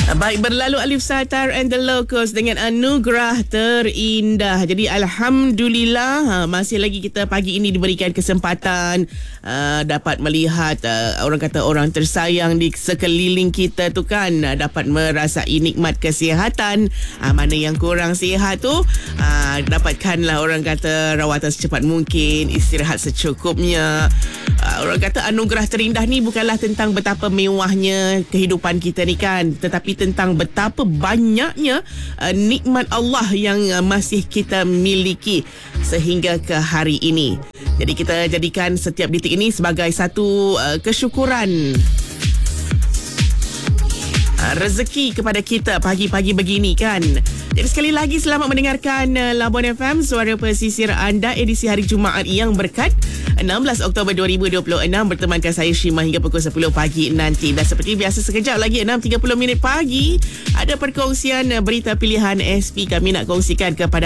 Baik, berlalu Alif Satar and the Locals dengan anugerah terindah. Jadi Alhamdulillah, masih lagi kita pagi ini diberikan kesempatan dapat melihat orang kata orang tersayang di sekeliling kita tu kan, dapat merasai nikmat kesihatan. Mana yang kurang sihat tu, dapatkanlah orang kata rawatan secepat mungkin, istirahat secukupnya. Orang kata anugerah terindah ni bukanlah tentang betapa mewahnya kehidupan kita ni kan, tetapi tentang betapa banyaknya nikmat Allah yang masih kita miliki sehingga ke hari ini. Jadi kita jadikan setiap detik ini sebagai satu kesyukuran rezeki kepada kita pagi-pagi begini kan. Jadi sekali lagi selamat mendengarkan Labuan FM, suara pesisir anda, edisi hari Jumaat yang berkat 16 Oktober 2026 bertemankan saya Shima hingga pukul 10 pagi nanti. Dan seperti biasa sekejap lagi 6.30 pagi ada perkongsian berita pilihan SP kami nak kongsikan kepada